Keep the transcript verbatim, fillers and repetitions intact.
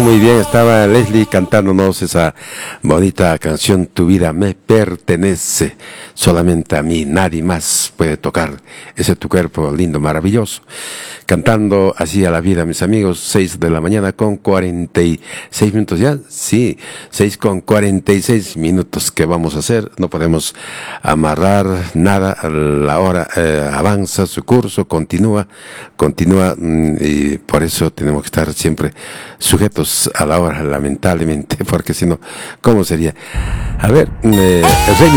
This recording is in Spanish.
bien, muy bien. Estaba Leslie cantándonos esa bonita canción, Tu vida me pertenece, solamente a mí, nadie más puede tocar ese tu cuerpo lindo, maravilloso. Cantando así a la vida, mis amigos, seis de la mañana con cuarenta y seis minutos ya. Sí, seis con cuarenta y seis minutos. ¿Qué vamos a hacer? No podemos amarrar nada. La hora eh, avanza su curso, continúa, continúa, y por eso tenemos que estar siempre sujetos a la hora, lamentablemente, porque si no, ¿cómo sería? A ver, eh,